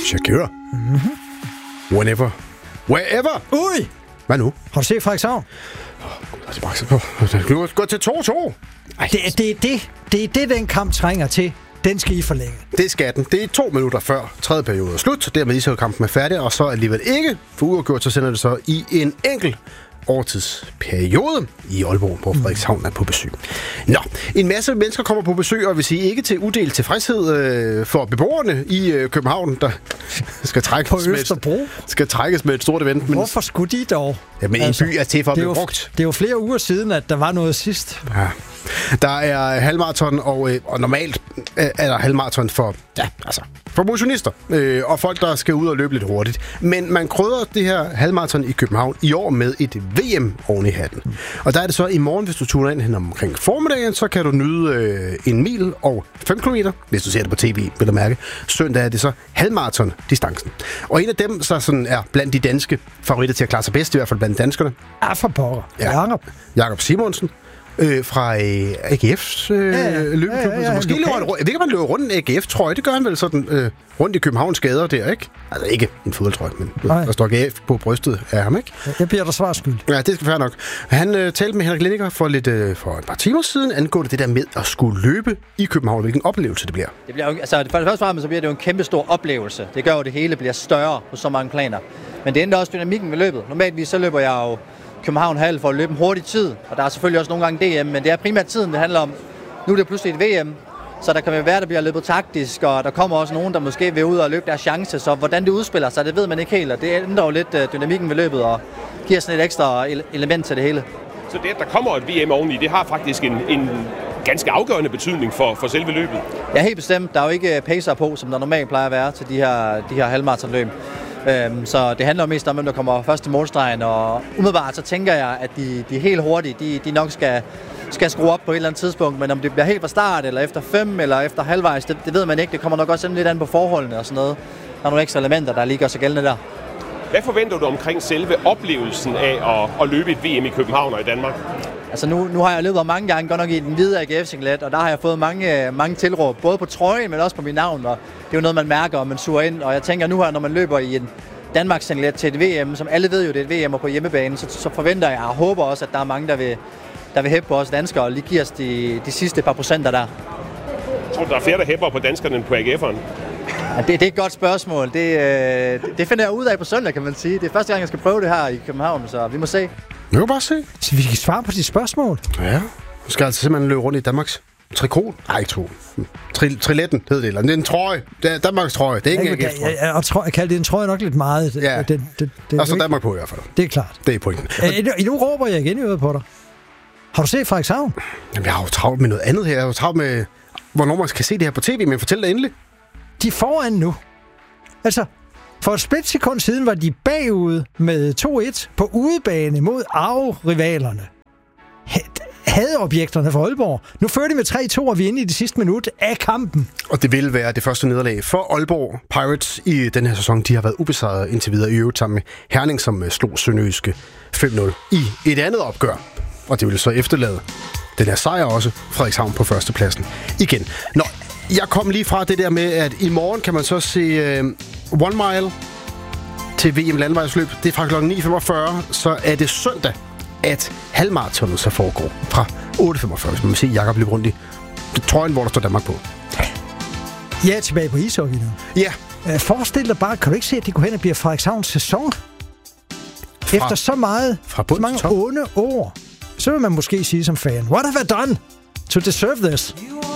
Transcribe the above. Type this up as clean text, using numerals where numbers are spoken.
Shakira. Whenever. Wherever. Ui! Hvad nu? Har du set Frederikshavn? Gå til 2-2. Det er det, den kamp trænger til. Den skal I forlænge. Det skal den. Det er 2 minutter før tredje periode er slut. Dermed så kampen er færdig, og så alligevel ikke. For uafgjort, så sender det så i en enkelt overtidsperiode i Aalborg, hvor Frederikshavn er på besøg. Nå, en masse mennesker kommer på besøg, og vil sige ikke til udelt tilfredshed for beboerne i København, der skal trækkes med et stort event. Men hvorfor skulle de dog? Ja, men en by er til for at blive brugt. Det er jo flere uger siden, at der var noget sidst. Ja. Der er halvmarathon, og normalt er der halvmarathon for motionister og folk, der skal ud og løbe lidt hurtigt. Men man krydder det her halvmarathon i København i år med et VM oven i hatten. Og der er det så i morgen, hvis du tuner ind hen omkring formiddagen, så kan du nyde 1 mil og 5 kilometer, hvis du ser det på tv, vil du mærke. Søndag er det så halvmarathon-distancen. Og en af dem, så sådan er blandt de danske favoritter til at klare sig bedst, i hvert fald blandt danskerne. For pokker. Ja. Jakob Simonsen. Fra AGF's løbeklub. Så måske man løber rundt en AGF-trøje. Det gør han vel sådan rundt i Københavns gader der, ikke? Altså ikke en fodboldtrøje, men der står AGF på brystet af ham, ikke? Jeg bliver der svarskyld. Ja, det skal være nok. Han talte med Henrik Lindiger for et par timer siden angående det der med at skulle løbe i København. Hvilken oplevelse det bliver. Det bliver jo, for det første så bliver det jo en kæmpe stor oplevelse. Det gør jo, det hele bliver større på så mange planer. Men det ændrer også dynamikken ved løbet. Normaltvis så løber jeg jo København Hal for at løbe en hurtig tid, og der er selvfølgelig også nogle gange DM, men det er primært tiden, det handler om. Nu er det pludselig et VM, så der kan være, der bliver løbet taktisk, og der kommer også nogen, der måske vil ud og løbe deres chance, så hvordan det udspiller sig, det ved man ikke helt, og det ændrer jo lidt dynamikken ved løbet, og giver sådan et ekstra element til det hele. Så det, at der kommer et VM oveni, det har faktisk en ganske afgørende betydning for selve løbet? Ja, helt bestemt. Der er jo ikke pacer på, som der normalt plejer at være til de her halvmaratonløb. Så det handler jo mest om, hvem der kommer først til målstregen, og umiddelbart så tænker jeg, at de helt hurtige, de nok skal skrue op på et eller andet tidspunkt, men om det bliver helt fra start, eller efter 5, eller efter halvvejs, det ved man ikke. Det kommer nok også lidt an på forholdene og sådan noget. Der er nogle ekstra elementer, der lige gør sig gældende der. Hvad forventer du omkring selve oplevelsen af at løbe et VM i København og i Danmark? Altså nu har jeg løbet mange gange, godt nok i den hvide AGF-singlet, og der har jeg fået mange tilråb, både på trøjen, men også på mit navn, og det er jo noget, man mærker, og man suger ind. Og jeg tænker nu her, når man løber i en Danmarks-singlet til et VM, som alle ved jo, det er et VM og på hjemmebane, så forventer jeg og håber også, at der er mange, der vil hæppe på os danskere og lige give os de sidste par procenter der. Jeg tror, der er flere, der hæpper på danskerne end på AGF'eren. Ja, det er et godt spørgsmål. Det finder jeg ud af på søndag, kan man sige. Det er første gang, jeg skal prøve det her i København, så vi må se. Vi må bare se. Så vi kan svare på de spørgsmål. Ja. Du skal altså simpelthen løbe rundt i Danmarks trikot. Nej, ikke trikot. Triletten hed det. Eller det er en trøje. Det er Danmarks trøje. Det er ikke en AGF-trøje. Jeg kalder det en trøje nok lidt meget. Ja. Og så Danmark på i hvert fald. Det er klart. Det er pointen. Nu råber jeg igen i øret på dig. Har du set Frederikshavn? Jamen, jeg har jo travlt med noget andet her. Jeg har jo travlt med, hvornår man kan se det her på tv, men fortæl dig endelig. De er foran nu. Altså, for et splitsekund siden var de bagud med 2-1 på udebane mod arverivalerne. Hadeobjekterne for Aalborg. Nu fører de med 3-2, og vi er inde i det sidste minut af kampen. Og det vil være det første nederlag for Aalborg Pirates i den her sæson. De har været ubesejret indtil videre i øvrigt sammen med Herning, som slog Sønderjyske 5-0 i et andet opgør. Og det vil så efterlade den her sejr også, Frederikshavn på førstepladsen igen. Nå, jeg kom lige fra det der med, at i morgen kan man så se 1 mile til VM landevejsløb. Det er fra kl. 9.45, så er det søndag, at halvmaratonet så foregår fra 8.45, hvis man vil se Jakob løbe rundt i trøjen, hvor der står Danmark på. Jeg er tilbage på ishockey nu. Ja. Forestil dig bare, kan du ikke se, at det går hen og bliver Frederikshavns sæson? Efter så mange onde år, så vil man måske sige som fan, what have I done to deserve this?